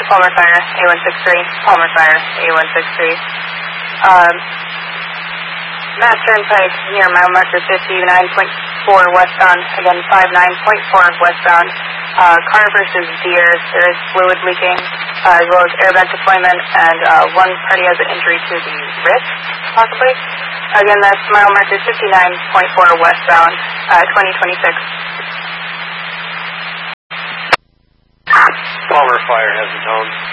to Palmer Fire, A163, Palmer Fire, A163. Mass Turnpike near mile marker 59.4 westbound, again 59.4 westbound. Car versus Deer, there is fluid leaking, as well as airbag deployment, and one party has an injury to the wrist, possibly. Again, that's mile marker 59.4 westbound, 2026. Palmer Fire has a tone.